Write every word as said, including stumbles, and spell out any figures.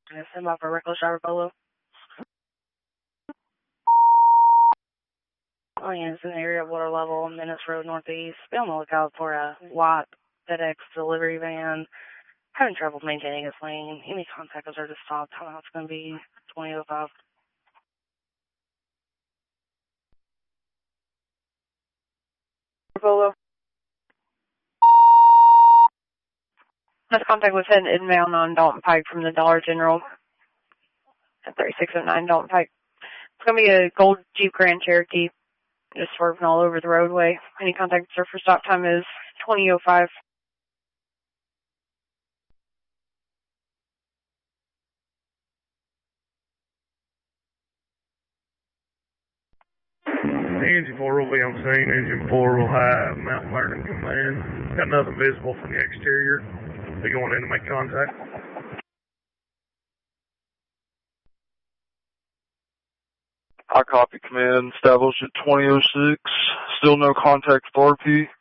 I send off a reckless driver polo. Oh, yeah, it's in the area of water level, Menace Road Northeast. Be on the lookout for a white FedEx delivery van. Having trouble maintaining its lane. Any contact is there to stop. Timeout's going to be twenty oh five. Polo. This contact was heading inbound on Dalton Pike from the Dollar General at thirty-six oh nine Dalton Pike. It's going to be a gold Jeep Grand Cherokee just swerving all over the roadway. Any contact sir for stop time is twenty oh five. Engine four will be on scene. Engine four will have Mount Vernon command. Got nothing visible from the exterior. Be going in to make contact. I copy command established at twenty oh six. Still no contact with R P.